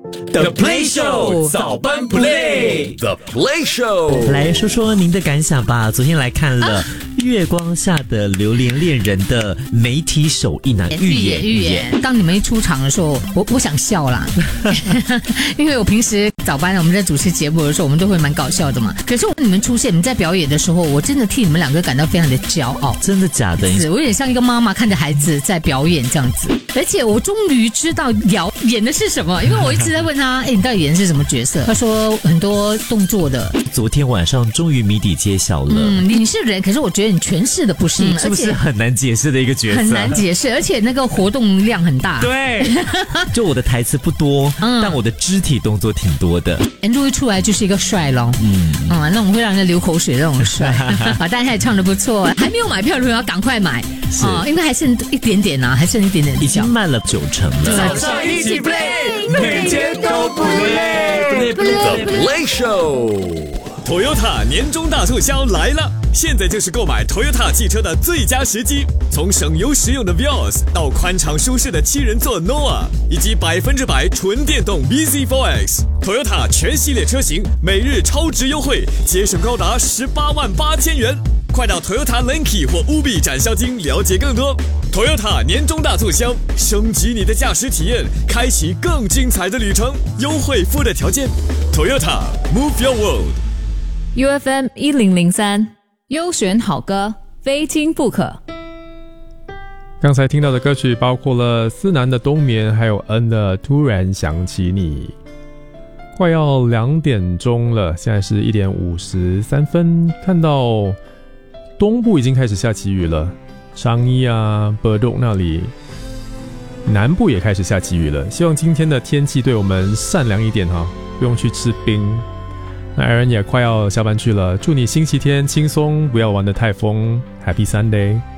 The Play Show 早班 Play，The Play Show 来说说您的感想吧。昨天来看了月光下的榴莲恋人的媒体首映啊，预演。 当你们一出场的时候，我想笑啦，因为我平时早班我们在主持节目的时候，我们都会蛮搞笑的嘛。可是你们出现，你们在表演的时候，我真的替你们两个感到非常的骄傲。 真的假的？ 是，我有点像一个妈妈看着孩子在表演这样子。而且我终于知道瑶演的是什么，因为我一直在问他，你到底演的是什么角色？他说很多动作的。 昨天晚上终于谜底揭晓了。 你是人，可是我觉得你诠释的不是， 是不是很难解释的一个角色？ 很难解释，而且那个活动量很大。 对，就我的台词不多，但我的肢体动作挺多的。 人一出来就是一个帅咯，那种会让人流口水的那种帅但他也唱得不错，还没有买票的朋友要赶快买因为还剩一点点啊，还剩一点点， 已经卖了90%了。 早上一起 play， 每天都不累。The Play Show。Toyota 年终大促销来了！现在就是购买 Toyota 汽车的最佳时机。从省油实用的 Vios 到宽敞舒适的7人座 Noah， 以及100%纯电动 bZ4X，Toyota 全系列车型每日超值优惠，节省高达188000元。快到 Toyota Lenki 或 Ubi 展销厅了解更多。Toyota 年终大促销，升级你的驾驶体验，开启更精彩的旅程。优惠附带条件。Toyota Move Your World。UFM 1003，优选好歌，非听不可。 刚才听到的歌曲包括了思南的冬眠，还有恩的突然想起你。快要2点钟了，现在是1点53分，看到东部已经开始下起雨了，昌邑啊、博多那里，南部也开始下起雨了。希望今天的天气对我们善良一点哈，不用去吃冰。那艾人也快要下班去了，祝你星期天轻松，不要玩得太疯。Happy Sunday。